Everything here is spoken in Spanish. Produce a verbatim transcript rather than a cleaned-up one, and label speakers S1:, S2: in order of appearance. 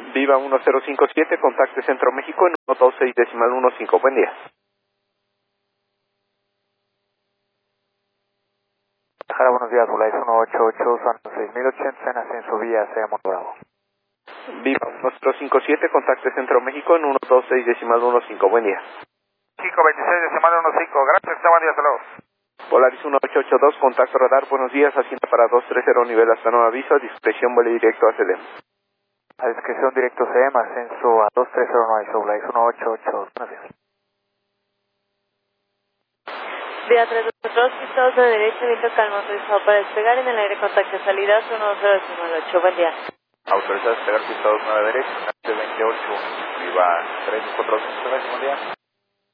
S1: Viva uno cero cinco siete, contacte Centro México en uno dos seis decimal uno cinco. Buen día.
S2: Guadalajara, buenos días, Volaris uno ocho ocho, son seis mil ochenta en ascenso vía hacia Monterrey.
S1: Viva uno cero cinco siete, contacte Centro México en uno dos seis decimal uno cinco. Buen día.
S3: cinco veintiséis decimal uno cinco, gracias, está buen día, hasta luego.
S1: Polaris uno ocho ocho dos, contacto radar, buenos días, hacienda para dos tres cero, nivel hasta nuevo aviso, discreción, vuelo directo a C D M.
S2: A discreción directo C M, ascenso a dos tres cero nueve, Volaris uno ocho ocho dos, buenos días.
S4: Vía tres dos dos, pistados a la derecha, viento calmo autorizado para despegar en el aire, contacto salida, uno cero decimal ocho, buen día.
S5: Autorizado a despegar pistados nueve derecha, veintiocho, viva tres cuatro dos, buen día.